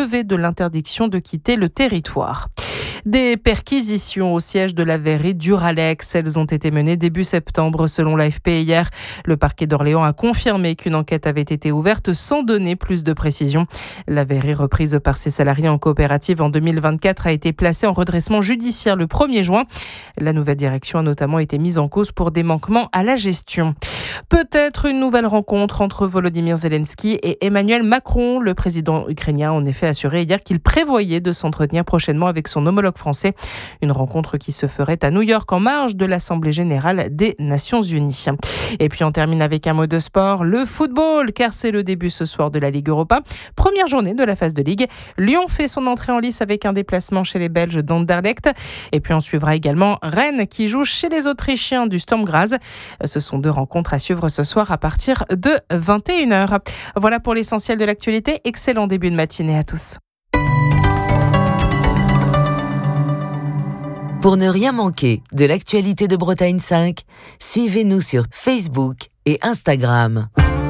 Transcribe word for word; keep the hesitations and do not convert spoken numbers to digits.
levée de l'interdiction de quitter le territoire. Des perquisitions au siège de la verrerie Duralex. Elles ont été menées début septembre selon l'A F P hier. Le parquet d'Orléans a confirmé qu'une enquête avait été ouverte sans donner plus de précisions. La verrerie reprise par ses salariés en coopérative en deux mille vingt-quatre a été placée en redressement judiciaire le premier juin. La nouvelle direction a notamment été mise en cause pour des manquements à la gestion. Peut-être une nouvelle rencontre entre Volodymyr Zelensky et Emmanuel Macron. Le président ukrainien a en effet assuré hier qu'il prévoyait de s'entretenir prochainement avec son homologue français. Une rencontre qui se ferait à New York en marge de l'Assemblée générale des Nations unies. Et puis on termine avec un mot de sport, le football, car c'est le début ce soir de la Ligue Europa. Première journée de la phase de Ligue. Lyon fait son entrée en lice avec un déplacement chez les Belges d'Anderlecht. Et puis on suivra également Rennes qui joue chez les Autrichiens du Sturm Graz. Ce sont deux rencontres à suivre ce soir à partir de vingt et une heures. Voilà pour l'essentiel de l'actualité. Excellent début de matinée à tous. Pour ne rien manquer de l'actualité de Bretagne cinq, suivez-nous sur Facebook et Instagram.